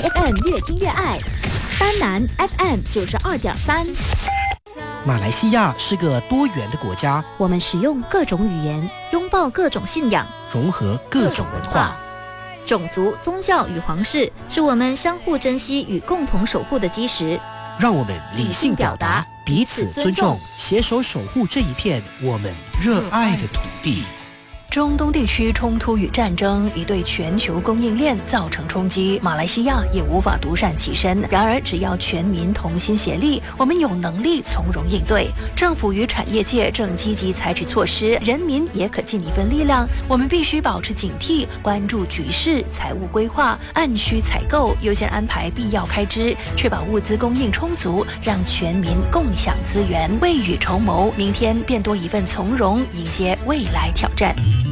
FM 越听越爱，丹南 FM 92.3。 马来西亚是个多元的国家， 我们使用各种语言，拥抱各种信仰， 融合各种文化。 种族、宗教与皇室是我们相互珍惜与共同守护的基石。 让我们理性表达，彼此尊重，携手守护这一片我们热爱的土地。 中东地区冲突与战争已对全球供应链造成冲击，马来西亚也无法独善其身。然而，只要全民同心协力，我们有能力从容应对。政府与产业界正积极采取措施，人民也可尽一份力量。我们必须保持警惕，关注局势，财务规划，按需采购，优先安排必要开支，确保物资供应充足，让全民共享资源，未雨绸缪，明天便多一份从容，迎接未来挑战。